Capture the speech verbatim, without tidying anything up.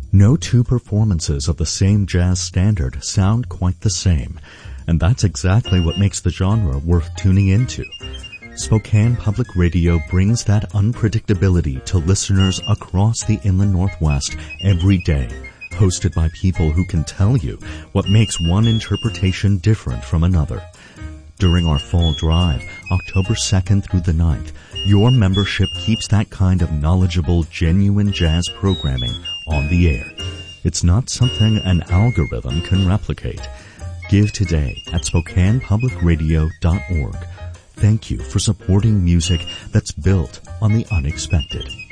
No two performances of the same jazz standard sound quite the same, and that's exactly what makes the genre worth tuning into. Spokane Public Radio brings that unpredictability to listeners across the Inland Northwest every day, hosted by people who can tell you what makes one interpretation different from another. During our fall drive, October second through the ninth, your membership keeps that kind of knowledgeable, genuine jazz programming on the air. It's not something an algorithm can replicate. Give today at spokane public radio dot org. Thank you for supporting music that's built on the unexpected.